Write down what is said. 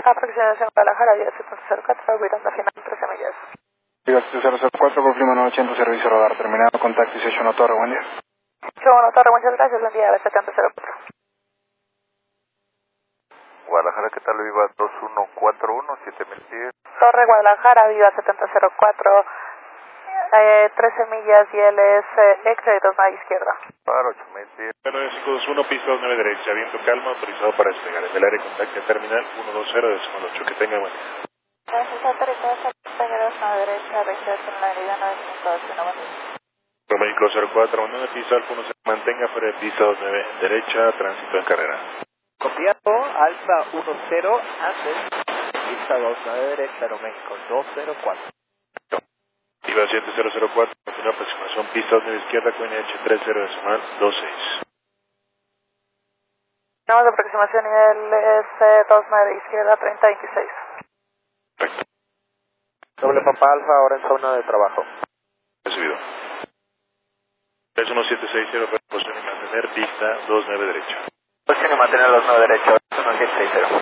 Aproximación Guadalajara, vía 704, Guiranda final 13 millas. Diga 004, Golflima 980, servicio radar, terminado, contacto 18 Torre, buen día. 81 Torre, muchas gracias, buen día, 704. Guadalajara, ¿qué tal? Viva 2141, 7000 pies. Torre Guadalajara, Viva 704, 13 millas y él es exit 29 izquierda. Para 8000 pies. 9521, pista 29 derecha, viento calma, autorizado para despegar. En el área contacto terminal 120.8, que tenga buen día. Gracias, autorizado para despegar 29 derecha, rechazo en la herida 951, Romeo 04, 1 pista Alfa 1 se mantenga fuera de pista 29 derecha, tránsito en carrera. Copiado, Alfa 10, antes, pista 29 derecha, Aeroméxico 204. Viva 7004, continúa aproximación, pista 29 izquierda, con H30 26. Tenemos de aproximación nivel es 29 izquierda, 3026. Perfecto. Doble Papa Alfa, ahora en zona de trabajo. Recibido. 31760, posición y mantener, pista 29 derecha. Posición y mantener 29 derecha, 1760.